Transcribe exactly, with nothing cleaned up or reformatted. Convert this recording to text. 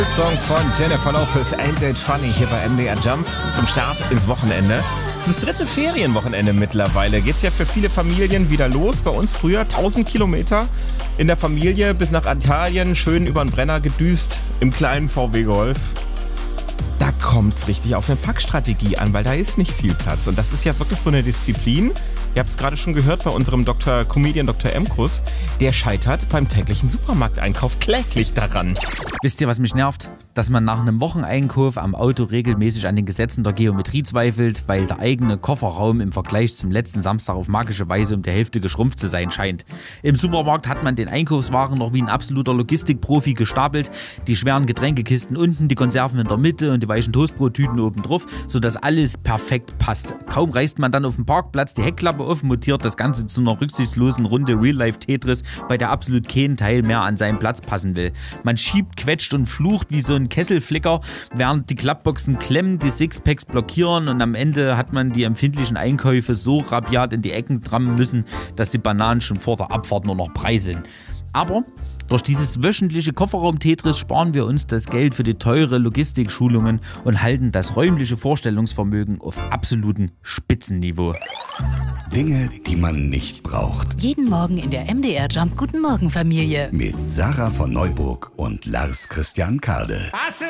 Song von Jennifer Lopez, Ain't It Funny, hier bei M D R Jump zum Start ins Wochenende. Das dritte Ferienwochenende mittlerweile. Geht's ja für viele Familien wieder los. Bei uns früher tausend Kilometer in der Familie bis nach Italien, schön über den Brenner gedüst im kleinen V W Golf. Da kommt's richtig auf eine Packstrategie an, weil da ist nicht viel Platz. Und das ist ja wirklich so eine Disziplin. Ihr habt es gerade schon gehört bei unserem Doktor Comedian Doktor Emkus. Der scheitert beim täglichen Supermarkteinkauf kläglich daran. Wisst ihr, was mich nervt? Dass man nach einem Wocheneinkauf am Auto regelmäßig an den Gesetzen der Geometrie zweifelt, weil der eigene Kofferraum im Vergleich zum letzten Samstag auf magische Weise um die Hälfte geschrumpft zu sein scheint. Im Supermarkt hat man den Einkaufswagen noch wie ein absoluter Logistikprofi gestapelt, die schweren Getränkekisten unten, die Konserven in der Mitte und die weichen Toastbrottüten oben drauf, sodass alles perfekt passt. Kaum reißt man dann auf dem Parkplatz die Heckklappe auf, mutiert das Ganze zu einer rücksichtslosen Runde Real-Life-Tetris, bei der absolut kein Teil mehr an seinen Platz passen will. Man schiebt, quetscht und flucht wie so ein Kesselflicker, während die Klappboxen klemmen, die Sixpacks blockieren und am Ende hat man die empfindlichen Einkäufe so rabiat in die Ecken trammen müssen, dass die Bananen schon vor der Abfahrt nur noch Brei sind. Aber durch dieses wöchentliche Kofferraum-Tetris sparen wir uns das Geld für die teure Logistikschulungen und halten das räumliche Vorstellungsvermögen auf absolutem Spitzenniveau. Dinge, die man nicht braucht. Jeden Morgen in der M D R Jump Guten Morgen Familie. Mit Sarah von Neuburg und Lars Christian Kade.